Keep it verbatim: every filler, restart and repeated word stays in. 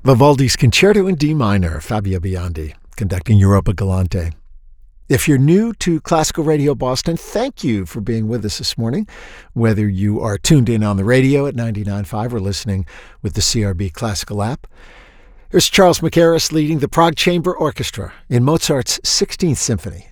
Vivaldi's Concerto in D minor, Fabio Biondi, conducting Europa Galante. If you're new to Classical Radio Boston, thank you for being with us this morning, whether you are tuned in on the radio at ninety-nine point five or listening with the C R B Classical app. Here's Charles Mackerras leading the Prague Chamber Orchestra in Mozart's sixteenth Symphony.